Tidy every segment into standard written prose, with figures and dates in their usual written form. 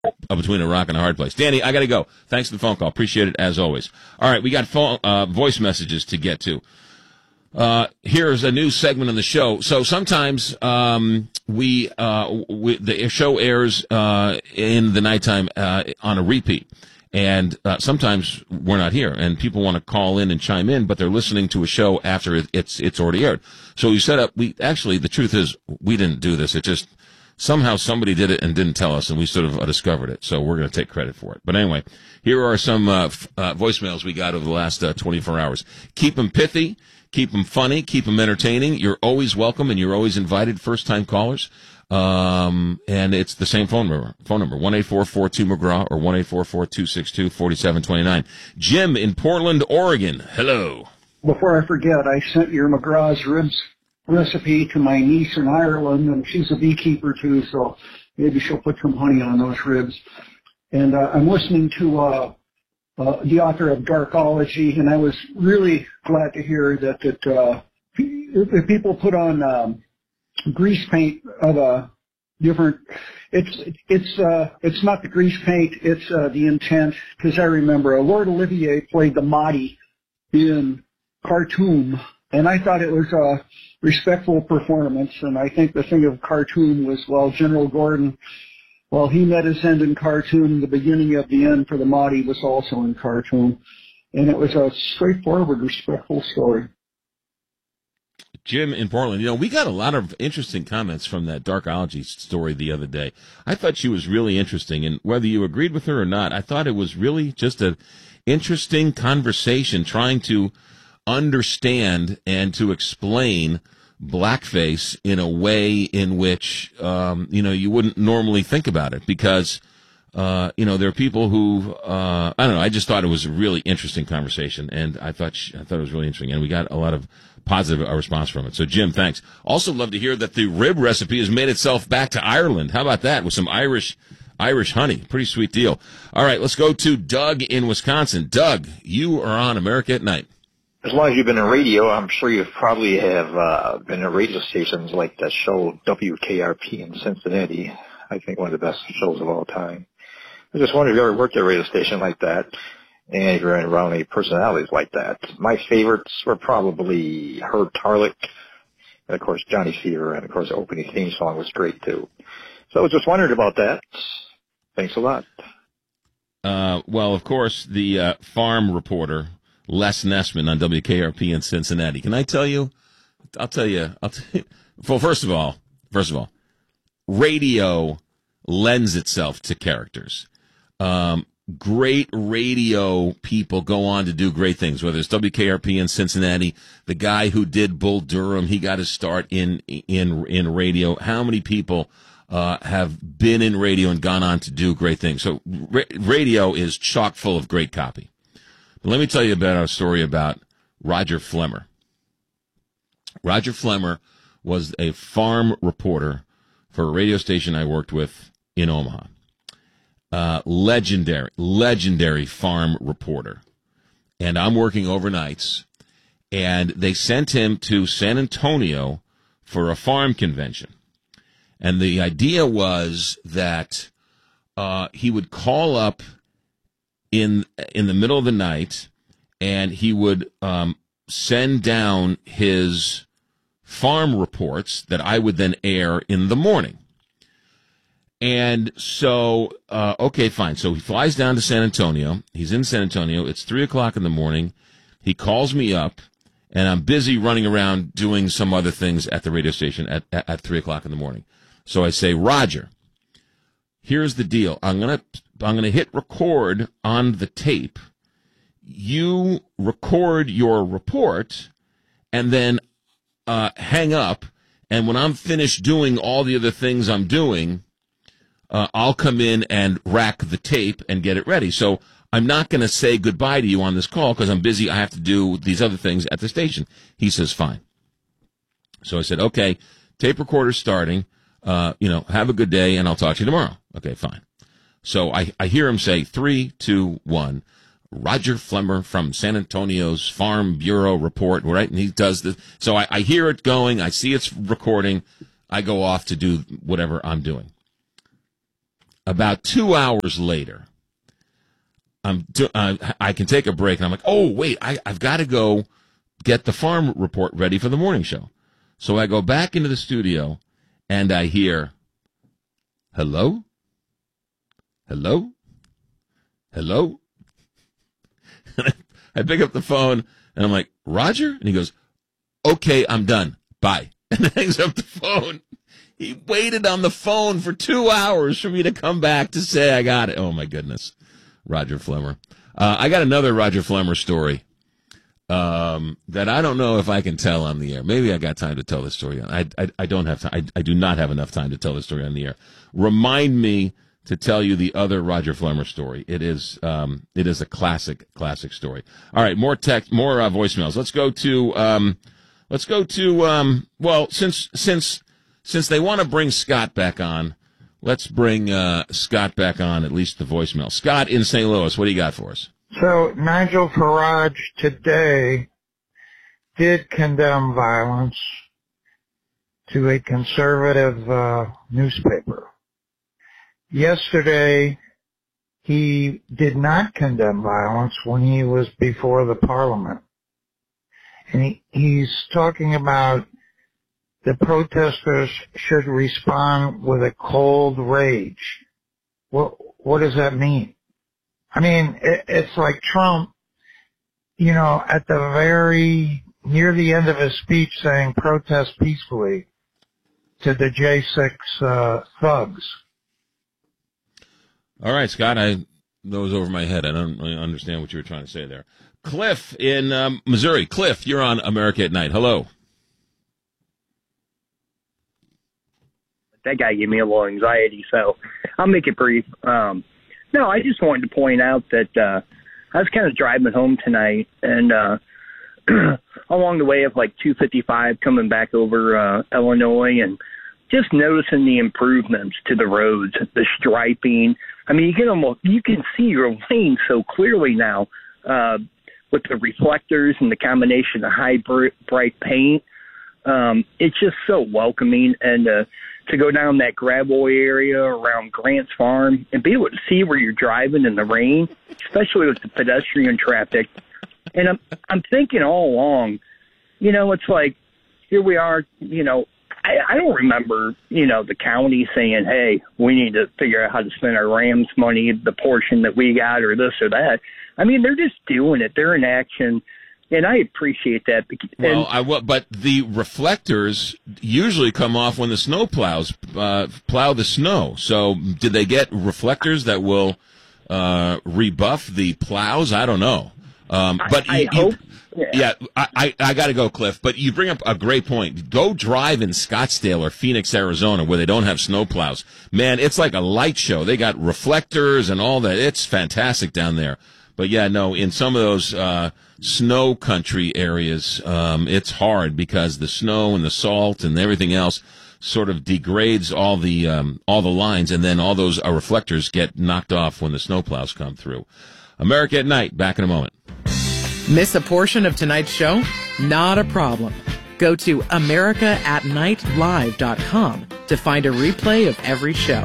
between a rock and a hard place. Danny, I got to go. Thanks for the phone call. Appreciate it as always. All right, we got voice messages to get to. Here's a new segment on the show. So sometimes the show airs in the nighttime on a repeat. And sometimes we're not here, and people want to call in and chime in, but they're listening to a show after it's already aired. So we set up. The truth is, we didn't do this. It just somehow somebody did it and didn't tell us, and we sort of discovered it. So we're going to take credit for it. But anyway, here are some voicemails we got over the last 24 hours. Keep them pithy, keep them funny, keep them entertaining. You're always welcome, and you're always invited. First-time callers. And it's the same phone number, 1-844-2-McGraw or 1-844-262-4729. Jim in Portland, Oregon. Hello. Before I forget, I sent your McGraw's ribs recipe to my niece in Ireland, and she's a beekeeper too, so maybe she'll put some honey on those ribs. And I'm listening to the author of Darkology, and I was really glad to hear that people put on grease paint of a different. It's not the grease paint. It's the intent. Because I remember Lord Olivier played the Mahdi in Khartoum, and I thought it was a respectful performance. And I think the thing of Khartoum was, well, General Gordon, well, he met his end in Khartoum. The beginning of the end for the Mahdi was also in Khartoum, and it was a straightforward, respectful story. Jim in Portland, we got a lot of interesting comments from that Darkology story the other day. I thought she was really interesting, and whether you agreed with her or not, I thought it was really just an interesting conversation trying to understand and to explain blackface in a way in which, you wouldn't normally think about it because, there are people who, I don't know, I just thought it was a really interesting conversation, and I thought it was really interesting, and we got a lot of positive response from it. So, Jim, thanks. Also love to hear that the rib recipe has made itself back to Ireland. How about that? With some Irish honey. Pretty sweet deal. All right, let's go to Doug in Wisconsin. Doug, you are on America at Night. As long as you've been in radio, I'm sure you probably have been at radio stations like that show WKRP in Cincinnati. I think one of the best shows of all time. I just wondered if you ever worked at a radio station like that, and if you're around any personalities like that. My favorites were probably Herb Tarlick, and of course Johnny Fever, and of course the opening theme song was great too. So I was just wondering about that. Thanks a lot. Well, of course, the farm reporter, Les Nessman on WKRP in Cincinnati. Can I tell you? I'll tell you. Well, first of all, radio lends itself to characters. Great radio people go on to do great things, whether it's WKRP in Cincinnati, the guy who did Bull Durham, he got his start in radio. How many people have been in radio and gone on to do great things? So radio is chock full of great copy. But let me tell you about our story about Roger Flemmer. Roger Flemmer was a farm reporter for a radio station I worked with in Omaha. Legendary farm reporter. And I'm working overnights, and they sent him to San Antonio for a farm convention. And the idea was that he would call up in the middle of the night, and he would send down his farm reports that I would then air in the morning. And so, okay, fine. So he flies down to San Antonio. He's in San Antonio. It's 3:00 in the morning. He calls me up, and I'm busy running around doing some other things at the radio station at 3:00 in the morning. So I say, Roger, here's the deal. I'm gonna hit record on the tape. You record your report, and then hang up. And when I'm finished doing all the other things I'm doing, I'll come in and rack the tape and get it ready. So I'm not going to say goodbye to you on this call because I'm busy. I have to do these other things at the station. He says, fine. So I said, okay, tape recorder's starting. Have a good day, and I'll talk to you tomorrow. Okay, fine. So I hear him say, 3, 2, 1. Roger Flemmer from San Antonio's Farm Bureau report, right? And he does this. So I hear it going. I see it's recording. I go off to do whatever I'm doing. About 2 hours later, I can take a break, and I'm like, oh, wait, I've got to go get the farm report ready for the morning show. So I go back into the studio, and I hear, hello? Hello? Hello? I pick up the phone, and I'm like, Roger? And he goes, okay, I'm done. Bye. And hangs up the phone. He waited on the phone for 2 hours for me to come back to say I got it. Oh, my goodness. Roger Flemmer. I got another Roger Flemmer story that I don't know if I can tell on the air. Maybe I got time to tell this story. I don't have time. I do not have enough time to tell this story on the air. Remind me to tell you the other Roger Flemmer story. It is a classic story. All right, more voicemails. Let's go to well, since they want to bring Scott back on, let's bring Scott back on, at least the voicemail. Scott in St. Louis, what do you got for us? So Nigel Farage today did condemn violence to a conservative newspaper. Yesterday, he did not condemn violence when he was before the Parliament. And he's talking about the protesters should respond with a cold rage. What does that mean? I mean, it's like Trump, at the near the end of his speech saying protest peacefully to the J6 thugs. All right, Scott, that was over my head. I don't really understand what you were trying to say there. Cliff in Missouri. Cliff, you're on America at Night. Hello. That guy gave me a little anxiety, so I'll make it brief. No, I just wanted to point out that I was kind of driving home tonight, and along the way of like 255 coming back over Illinois, and just noticing the improvements to the roads, the striping. I mean, you can see your lane so clearly now with the reflectors and the combination of high bright paint. It's just so welcoming, and to go down that gravel area around Grant's Farm and be able to see where you're driving in the rain, especially with the pedestrian traffic. And I'm thinking all along, it's like, here we are, I don't remember, the county saying, hey, we need to figure out how to spend our Rams money, the portion that we got, or this or that. I mean, they're just doing it. They're in action. And I appreciate that. But the reflectors usually come off when the snow plows plow the snow. So did they get reflectors that will rebuff the plows? I don't know. I hope. Yeah, I got to go, Cliff. But you bring up a great point. Go drive in Scottsdale or Phoenix, Arizona, where they don't have snow plows. Man, it's like a light show. They got reflectors and all that. It's fantastic down there. But yeah, no, in some of those snow country areas, it's hard because the snow and the salt and everything else sort of degrades all the lines, and then all those reflectors get knocked off when the snowplows come through. America at Night, back in a moment. Miss a portion of tonight's show? Not a problem. Go to AmericaAtNightLive.com to find a replay of every show.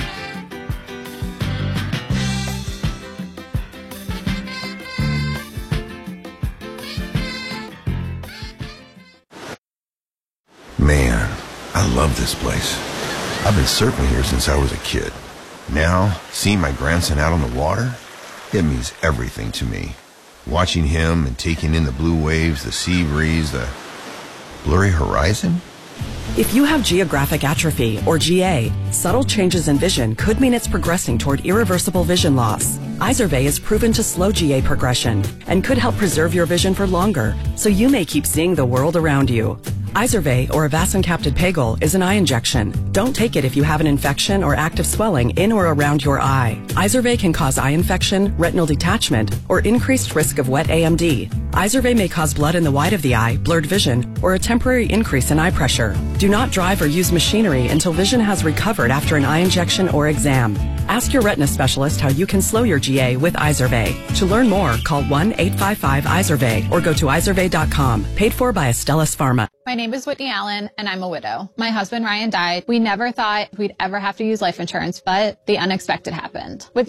Man, I love this place. I've been surfing here since I was a kid. Now, seeing my grandson out on the water, it means everything to me. Watching him and taking in the blue waves, the sea breeze, the blurry horizon. If you have geographic atrophy, or GA, subtle changes in vision could mean it's progressing toward irreversible vision loss. Izervay is proven to slow GA progression and could help preserve your vision for longer, so you may keep seeing the world around you. Izervay, or avacincaptad pegol, is an eye injection. Don't take it if you have an infection or active swelling in or around your eye. Izervay can cause eye infection, retinal detachment, or increased risk of wet AMD. Izervay may cause blood in the white of the eye, blurred vision, or a temporary increase in eye pressure. Do not drive or use machinery until vision has recovered after an eye injection or exam. Ask your retina specialist how you can slow your GA with Izervay. To learn more, call 1-855-IZERVAY or go to izervay.com. Paid for by Astellas Pharma. My name is Whitney Allen, and I'm a widow. My husband, Ryan, died. We never thought we'd ever have to use life insurance, but the unexpected happened. With